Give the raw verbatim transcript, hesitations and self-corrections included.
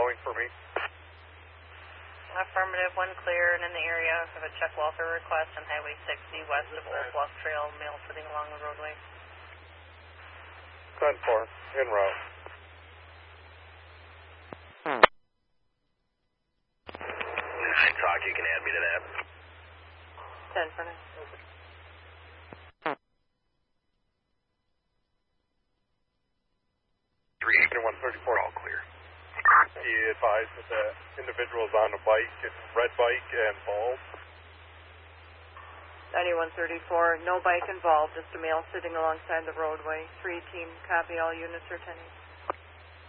showing for me? Affirmative, one clear and in the area of a check welfare request on Highway sixty west of Old Bluff Trail, male sitting along the roadway. ten four, en route. nine talk, you can add me to that. ten for nine. three eight one thirty-four, all clear. He advised that the individual is on a bike, red bike, and bald. ninety-one thirty-four, no bike involved, just a male sitting alongside the roadway. three team, copy, all units are ten eight.